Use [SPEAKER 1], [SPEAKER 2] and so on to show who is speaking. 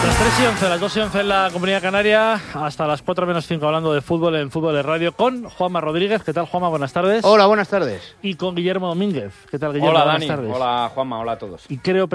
[SPEAKER 1] Las 3 y 11, las 2 y 11 en la Comunidad Canaria, hasta las 4 menos 5 hablando de fútbol en Fútbol de Radio con Juanma Rodríguez. ¿Qué tal, Juanma? Buenas tardes.
[SPEAKER 2] Hola, buenas tardes.
[SPEAKER 1] Y con Guillermo Domínguez. ¿Qué tal, Guillermo?
[SPEAKER 3] Hola,
[SPEAKER 1] buenas
[SPEAKER 3] Dani.
[SPEAKER 1] tardes.
[SPEAKER 3] Hola, Juanma. Hola a todos.
[SPEAKER 1] Y creo